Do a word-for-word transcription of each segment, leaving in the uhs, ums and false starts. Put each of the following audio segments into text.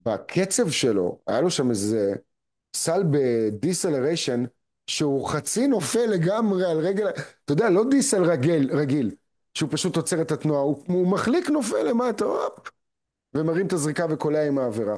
בקצב שלו, היה לו שם איזה סל בדיסלריישן, שהוא חצי נופל לגמרי על רגל, אתה יודע, לא דיסל רגיל, רגיל, שהוא פשוט עוצר את התנועה, הוא, הוא מחליק נופל למטה, הופ, ומרים את הזריקה וקולע עם העבירה.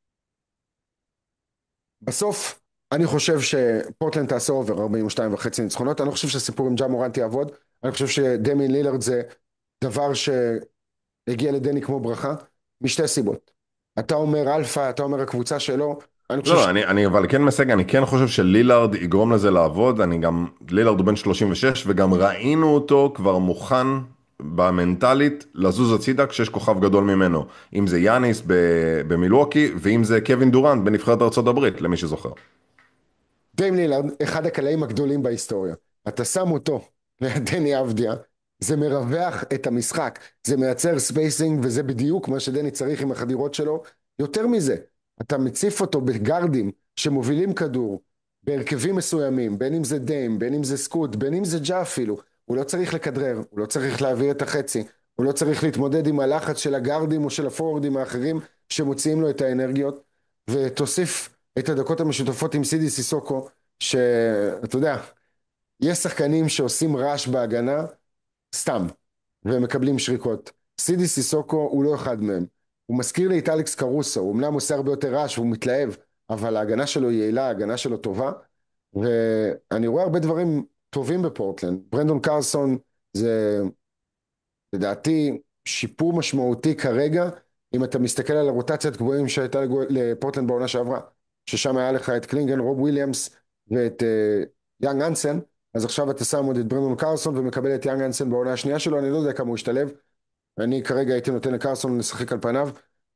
בסוף, אני חושב שפורטלנד תעשה אובר ארבעים ושתיים וחצי ניצחונות, אני לא חושב שהסיפור עם ג'ה מורנט יעבוד, אני חושב שדמיין לילארד זה דבר שהגיע לדני כמו ברכה, משתי סיבות. אתה אומר אלפא, אתה אומר הקבוצה שלו, אני לא, חושב ש... לא, אני, אני אבל כן מסג, אני כן חושב שלילארד יגרום לזה לעבוד, אני גם, לילארד הוא בן שלושים ושש, וגם ראינו אותו כבר מוכן במנטלית לזוז הצידה כשיש כוכב גדול ממנו, אם זה יאניס ב- במילווקי, ואם זה קווין דורנט בנבחרת ארצות הברית, למי שזוכר. דיים לילארד, אחד הקלעים הגדולים בהיסטוריה. אתה שם אותו ליד דני אבדיה, זה מרווח את המשחק, זה מייצר ספייסינג, וזה בדיוק מה שדני צריך עם החדירות שלו. יותר מזה, אתה מציף אותו בגרדים שמובילים כדור, בהרכבים מסוימים, בין אם זה דיים, בין אם זה סקוט, בין אם זה ג'ה אפילו. הוא לא צריך לכדרר, הוא לא צריך להעביר את החצי, הוא לא צריך להתמודד עם הלחץ של הגרדים או של הפורורדים האחרים שמוציאים לו את האנרגיות, ותוסיף את הדקות המשותפות עם סידי סיסוקו, שאתה יודע, יש שחקנים שעושים רעש בהגנה סתם, והם מקבלים שריקות. סידי סיסוקו הוא לא אחד מהם. הוא מזכיר לי את אלכס קרוסו, הוא אמנם עושה הרבה יותר רעש והוא מתלהב, אבל ההגנה שלו יעילה, ההגנה שלו טובה, ואני רואה הרבה דברים טובים בפורטלנד. ברנדון קרסון זה לדעתי שיפור משמעותי כרגע, אם אתה מסתכל על הרוטציית גבוהים שהייתה לפורטלנד בעונה שעברה, ששם היה לך את קלינגן, רוב וויליאמס ואת uh, יאנג אנסן, אז עכשיו אתה שם עוד את ברנדון קרסון ומקבל את יאנג אנסן בעונה השנייה שלו, אני לא יודע כמה הוא ישתלב, אני כרגע הייתי נותן לקרסון לשחק על פניו,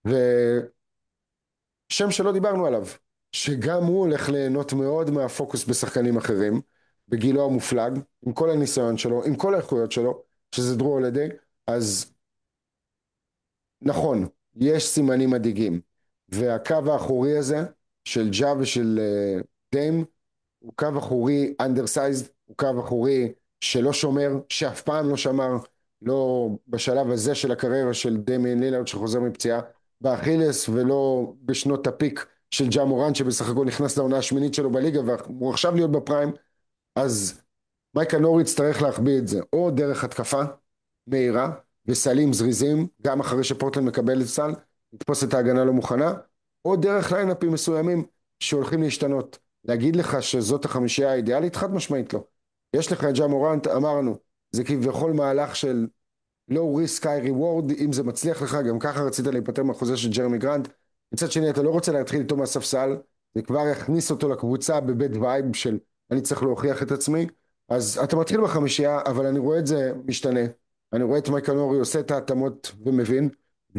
ושם שלא דיברנו עליו, שגם הוא הולך ליהנות מאוד מהפוקוס בשחקנים אחרים, בגילו המופלג, עם כל הניסיון שלו, עם כל האיכויות שלו, שזה דרו הולדי, אז נכון, יש סימנים מדאיגים, והקו האחורי הזה של ג'ה ושל uh, דיים הוא קו אחורי אנדרסייזד, הוא קו אחורי שלא שומר, שאף פעם לא שמר, לא בשלב הזה של הקריירה של דמיין לילארד שחוזר מפציעה באכילס, ולא בשנות הפיק של ג'ה מורנט שבסך הכל נכנס לעונה השמינית שלו בליגה והוא עכשיו להיות בפריים. אז מייקל נורי יצטרך להחביא את זה או דרך התקפה מהירה וסלים זריזים, גם אחרי שפורטלנד מקבל את סל, לתפוס את ההגנה לא מוכנה, או דרך ליינאפים מסוימים שהולכים להשתנות. להגיד לך שזאת החמישייה האידיאלית, חד משמעית לא. יש לך את ג'ה מורנט, אמרנו, זה כביכול מהלך של low risk high reward, אם זה מצליח לך, גם ככה רצית להיפטר מהחוזה של ג'רמי גרנט, מצד שני אתה לא רוצה להתחיל איתו מהספסל, זה כבר יכניס אותו לקבוצה בבית וייב של אני צריך להוכיח את עצמי, אז אתה מתחיל בחמישייה, אבל אני רואה את זה משתנה, אני רואה את מייקל נורי עושה את ההתאמות ומבין,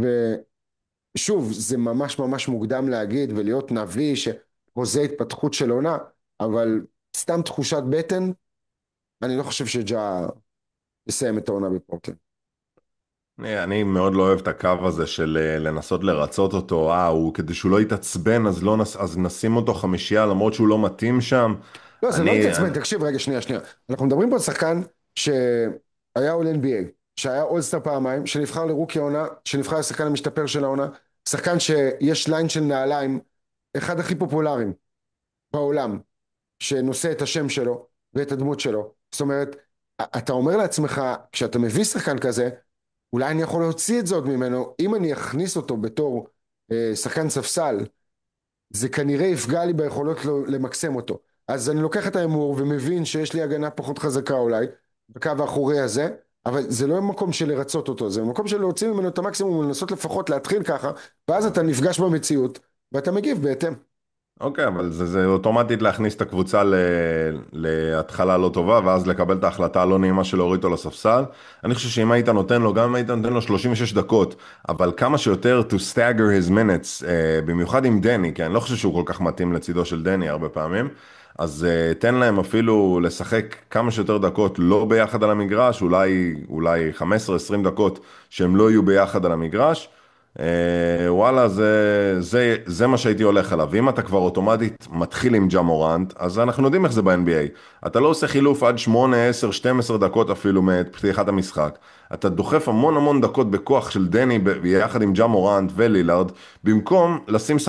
ושוב, זה ממש ממש מוקדם להגיד ולהיות נביא שחוזה התפתחות של עונה, אבל סתם תחושת בטן, אני לא חושב שג'ה יסיים את העונה בפורטלנד. אני, אני מאוד לא אוהב את הקו הזה של אה, לנסות לרצות אותו, אה, הוא, כדי שהוא לא יתעצבן, אז, לא נס, אז נשים אותו חמישייה, למרות שהוא לא מתאים שם. לא, זה לא אני, התעצבן, תקשיב רגע, שנייה, שנייה. אנחנו מדברים פה על שחקן שהיה אול אן בי איי, שהיה אולסטאר פעמיים, שנבחר לרוקי העונה, שנבחר לשחקן המשתפר של העונה, שחקן שיש ליין של נעליים, אחד הכי פופולריים בעולם, שנושא את השם שלו ואת הדמות שלו. זאת אומרת, אתה אומר לעצמך, כשאתה מביא שחקן כזה, אולי אני יכול להוציא את זה עוד ממנו, אם אני אכניס אותו בתור אה, שחקן ספסל, זה כנראה יפגע לי ביכולות לו- למקסם אותו. אז אני לוקח את האמור ומבין שיש לי הגנה פחות חזקה אולי, בקו האחורי הזה, אבל זה לא מקום של לרצות אותו, זה מקום של להוציא ממנו את המקסימום ולנסות לפחות להתחיל ככה, ואז אתה נפגש במציאות ואתה מגיב בהתאם. אוקיי, אבל זה, זה אוטומטית להכניס את הקבוצה ל, להתחלה לא טובה, ואז לקבל את ההחלטה הלא נעימה של להוריד אותו לספסל. אני חושב שאם היית נותן לו, גם אם היית נותן לו שלושים ושש דקות, אבל כמה שיותר to stagger his minutes, אה, במיוחד עם דני, כי אני לא חושב שהוא כל כך מתאים לצידו של דני הרבה פעמים, אז אה, תן להם אפילו לשחק כמה שיותר דקות לא ביחד על המגרש, אולי, אולי חמש עשרה עשרים דקות שהם לא יהיו ביחד על המגרש, אה, וואלה, זה, זה, זה מה שהייתי הולך עליו. ואם אתה כבר אוטומטית מתחיל עם ג'ה מורנט, אז אנחנו יודעים איך זה ב-אן בי איי. אתה לא עושה חילוף עד שמונה, עשר, שתים עשרה דקות אפילו מפתיחת המשחק. אתה דוחף המון המון דקות בכוח של דני ב- ביחד עם ג'ה מורנט ולילארד, במקום לשים